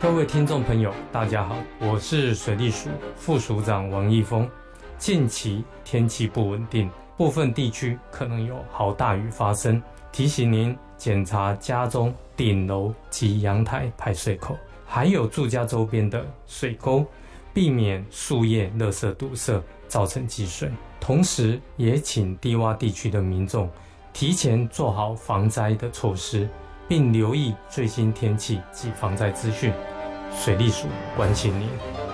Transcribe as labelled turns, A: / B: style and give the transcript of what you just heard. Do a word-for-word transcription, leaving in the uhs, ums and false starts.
A: 各位听众朋友，大家好，我是水利署副署长王义峰。近期天气不稳定，部分地区可能有豪大雨发生，提醒您检查家中顶楼及阳台排水口，还有住家周边的水沟，避免树叶、垃圾堵塞，造成积水。同时，也请低洼地区的民众提前做好防灾的措施，并留意最新天气及防灾资讯。水利署关心您。